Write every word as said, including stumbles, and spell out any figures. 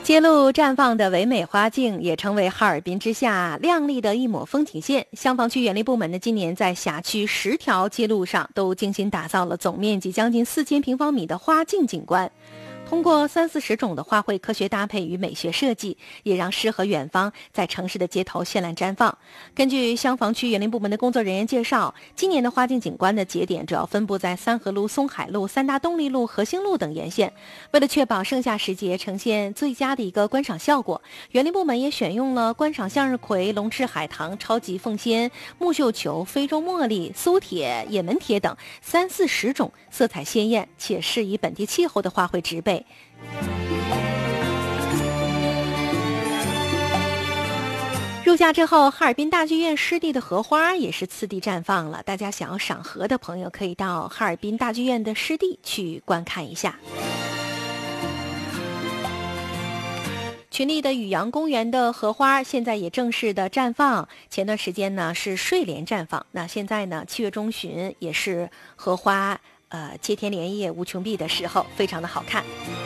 揭露绽放的唯美花境，也成为哈尔滨之夏亮丽的一抹风景线。消防区园林部门呢，今年在辖区十条街路上都精心打造了总面积将近四千平方米的花境景观。通过三四十种的花卉科学搭配与美学设计，也让诗和远方在城市的街头绚烂绽放。根据消防区园林部门的工作人员介绍，今年的花境景观的节点主要分布在三河路、松海路、三大动力路、和兴路等沿线。为了确保盛夏时节呈现最佳的一个观赏效果，园林部门也选用了观赏向日葵、龙翅海棠、超级凤仙、木绣球、非洲茉莉、苏铁、也门铁等三四十种色彩鲜艳且适宜本地气候的花卉植被。入夏之后，哈尔滨大剧院湿地的荷花也是次第绽放了。大家想要赏荷的朋友，可以到哈尔滨大剧院的湿地去观看一下。群力的雨阳公园的荷花现在也正式的绽放，前段时间呢是睡莲绽放，那现在呢七月中旬也是荷花呃接天莲叶无穷碧的时候，非常的好看。